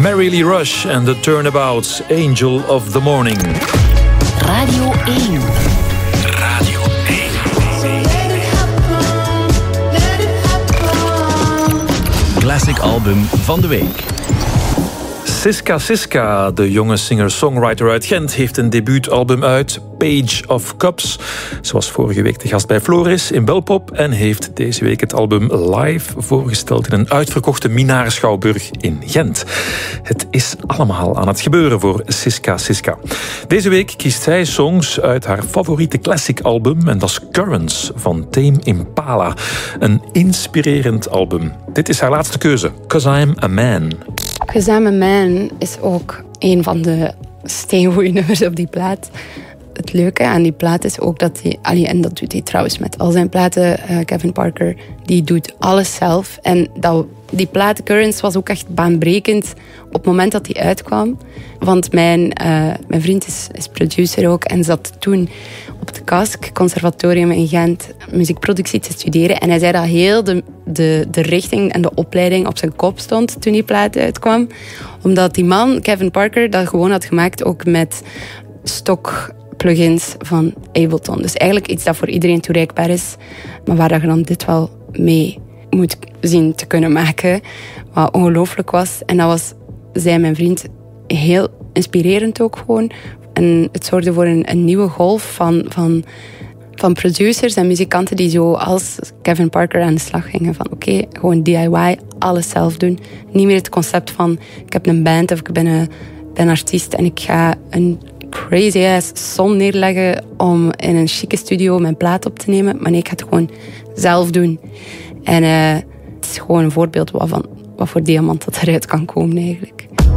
Mary Lee Rush en The Turnabouts, Angel of the Morning. Radio 1. Radio 1. Classic album van de week. Siska Siska, de jonge singer-songwriter uit Gent, heeft een debuutalbum uit, Page of Cups. Ze was vorige week de gast bij Floris in Belpop en heeft deze week het album live voorgesteld in een uitverkochte Minaar-schouwburg in Gent. Het is allemaal aan het gebeuren voor Siska Siska. Deze week kiest zij songs uit haar favoriete classic album en dat is Currents van Tame Impala. Een inspirerend album. Dit is haar laatste keuze, 'Cause I'm a Man. 'Cause I'm a Man is ook een van de steengoeie nummers op die plaat. Het leuke aan die plaat is ook dat hij, en dat doet hij trouwens met al zijn platen, Kevin Parker, die doet alles zelf. En die plaat Currents was ook echt baanbrekend op het moment dat hij uitkwam. Want mijn vriend is producer ook en zat toen op het KASK Conservatorium in Gent muziekproductie te studeren. En hij zei dat heel de richting en de opleiding op zijn kop stond toen die plaat uitkwam. Omdat die man, Kevin Parker, dat gewoon had gemaakt ook met stock plugins van Ableton. Dus eigenlijk iets dat voor iedereen toereikbaar is, maar waar je dan dit wel mee moet zien te kunnen maken. Wat ongelooflijk was. En dat was, zei mijn vriend, heel inspirerend ook gewoon. En het zorgde voor een nieuwe golf van producers en muzikanten die zo als Kevin Parker aan de slag gingen. Van oké, gewoon DIY, alles zelf doen. Niet meer het concept van ik heb een band of ik ben artiest en ik ga een crazy-ass som neerleggen om in een chique studio mijn plaat op te nemen. Maar nee, ik ga het gewoon zelf doen. En het is gewoon een voorbeeld wat voor diamant dat eruit kan komen eigenlijk.